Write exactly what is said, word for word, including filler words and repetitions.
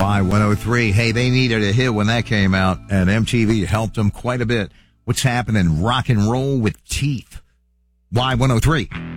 Y one oh three. Hey, they needed a hit when that came out, and M T V helped them quite a bit. What's happening? Rock and roll with teeth. Y one oh three.